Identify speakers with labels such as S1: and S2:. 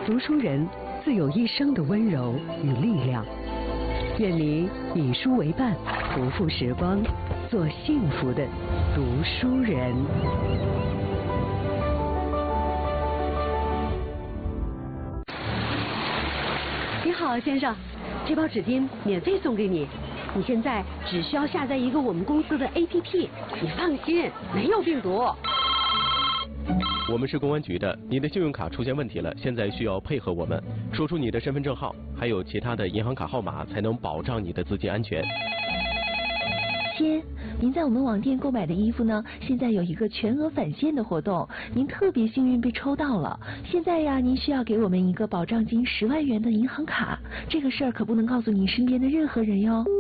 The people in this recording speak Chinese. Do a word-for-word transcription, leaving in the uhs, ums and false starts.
S1: 读书人自有一生的温柔与力量。愿你以书为伴，不负时光，做幸福的读书人。你好，先生，这包纸巾免费送给你。你现在只需要下载一个我们公司的 A P P， 你放心，没有病毒。
S2: 我们是公安局的，你的信用卡出现问题了，现在需要配合我们，说出你的身份证号，还有其他的银行卡号码，才能保障你的资金安全。
S3: 亲，您在我们网店购买的衣服呢，现在有一个全额返现的活动，您特别幸运被抽到了。现在呀，您需要给我们一个保障金十万元的银行卡，这个事儿可不能告诉你身边的任何人哟。